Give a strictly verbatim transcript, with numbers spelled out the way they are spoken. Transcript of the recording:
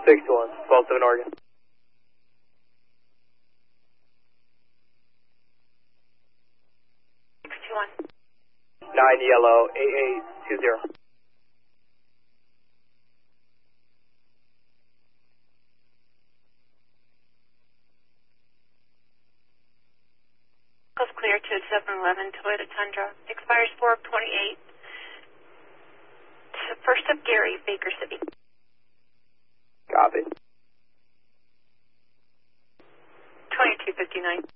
six one, twelve seven Oregon. six two one. nine Yellow, eight eight two zero. Coast clear to seven eleven Toyota Tundra. Expires four of twenty-eight. First of Gary, Baker City. Copy. twenty-two fifty-nine.